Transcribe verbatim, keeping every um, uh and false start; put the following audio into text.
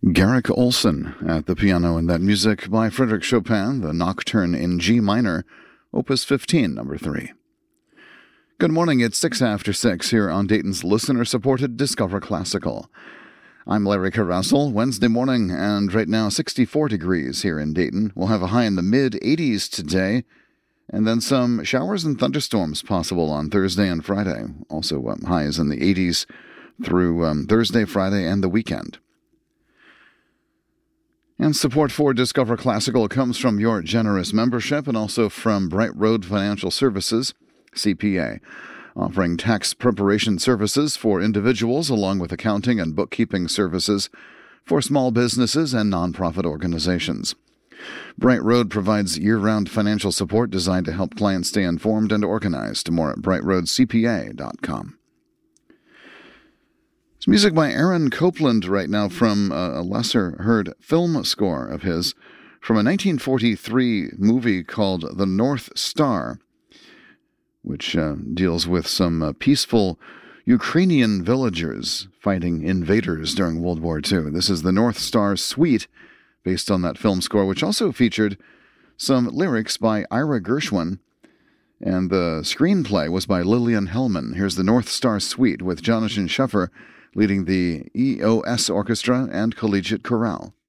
Garrick Olson at the piano, and that music by Frédéric Chopin, the Nocturne in G minor, Opus fifteen, number three. Good morning, it's six after six here on Dayton's listener-supported Discover Classical. I'm Larry Carasel, Wednesday morning, and right now sixty-four degrees here in Dayton. We'll have a high in the mid-eighties today, and then some showers and thunderstorms possible on Thursday and Friday. Also um, highs in the eighties through um, Thursday, Friday, and the weekend. And support for Discover Classical comes from your generous membership and also from Bright Road Financial Services, C P A, offering tax preparation services for individuals along with accounting and bookkeeping services for small businesses and nonprofit organizations. Bright Road provides year-round financial support designed to help clients stay informed and organized. More at bright road c p a dot com. It's music by Aaron Copland right now from a lesser-heard film score of his from a nineteen forty-three movie called The North Star, which uh, deals with some uh, peaceful Ukrainian villagers fighting invaders during World War Two. This is the North Star Suite, based on that film score, which also featured some lyrics by Ira Gershwin, and the screenplay was by Lillian Hellman. Here's the North Star Suite with Jonathan Scheffer leading the E O S Orchestra and Collegiate Chorale.